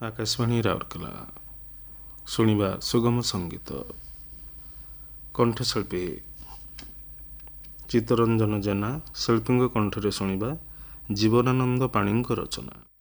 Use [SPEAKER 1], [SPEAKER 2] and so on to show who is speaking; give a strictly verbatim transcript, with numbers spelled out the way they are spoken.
[SPEAKER 1] ଆକାଶବାଣୀ ରାଉରକେଲା ଶୁଣିବା ସୁଗମ ସଙ୍ଗୀତ। କଣ୍ଠଶିଳ୍ପୀ ଚିତ୍ତରଞ୍ଜନ ଜେନା, ଶିଳ୍ପୀଙ୍କ କଣ୍ଠରେ ଶୁଣିବା ଜୀବନାନନ୍ଦ ପାଣିଙ୍କ ରଚନା।